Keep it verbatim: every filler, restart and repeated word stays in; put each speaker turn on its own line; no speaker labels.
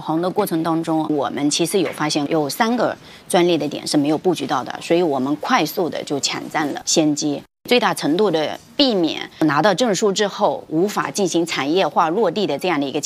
红的过程当中，我们其实有发现有三个专利的点是没有布局到的，所以我们快速的就抢占了先机，最大程度的避免拿到证书之后无法进行产业化落地的这样的一个